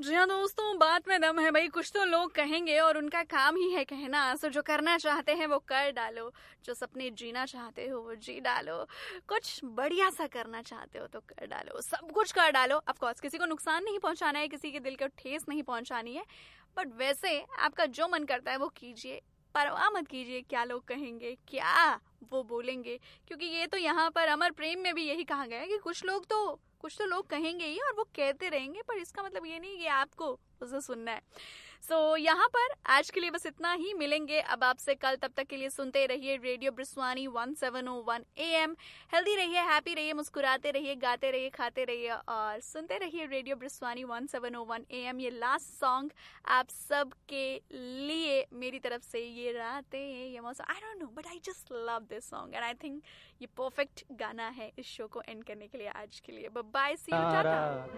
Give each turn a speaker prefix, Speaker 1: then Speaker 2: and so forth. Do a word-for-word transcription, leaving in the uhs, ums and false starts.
Speaker 1: जी हाँ दोस्तों, बात में दम है भाई। कुछ तो लोग कहेंगे और उनका काम ही है कहना। सो जो करना चाहते हैं वो कर डालो, जो सपने जीना चाहते हो वो जी डालो, कुछ बढ़िया सा करना चाहते हो तो कर डालो, सब कुछ कर डालो। ऑफ कोर्स किसी को नुकसान नहीं पहुंचाना है, किसी के दिल को ठेस नहीं पहुंचानी है, बट वैसे आपका जो मन करता है वो कीजिए। परवाह मत कीजिए क्या लोग कहेंगे, क्या वो बोलेंगे, क्योंकि ये तो यहाँ पर अमर प्रेम में भी यही कहा गया है कि कुछ लोग तो कुछ तो लोग कहेंगे ही और वो कहते रहेंगे, पर इसका मतलब ये नहीं कि आपको उसे सुनना है। सो so, यहाँ पर आज के लिए बस इतना ही। मिलेंगे अब आपसे कल, तब तक के लिए सुनते रहिए radio ब्रिस्वानी one seven O one A M. Healthy रहिए, हैप्पी रहिए, मुस्कुराते रहिए, गाते रहिए, खाते रहिए और सुनते रहिए radio ब्रिस्वानी one seven O one A M. ये लास्ट सॉन्ग आप सब के लिए मेरी तरफ से। ये रातें ये मौसम, I don't know but I just love this song and I think ये परफेक्ट गाना है इस शो को एंड करने के लिए आज के लिए। Bye, C you, Tata.